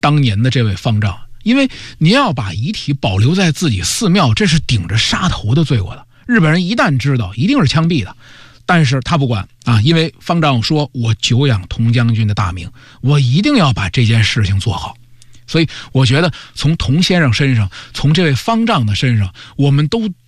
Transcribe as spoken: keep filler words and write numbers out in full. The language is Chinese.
当年的这位方丈，因为您要把遗体保留在自己寺庙，这是顶着杀头的罪过的。日本人一旦知道，一定是枪毙的。但是他不管啊，因为方丈说，我久仰童将军的大名，我一定要把这件事情做好。所以我觉得从童先生身上，从这位方丈的身上，我们都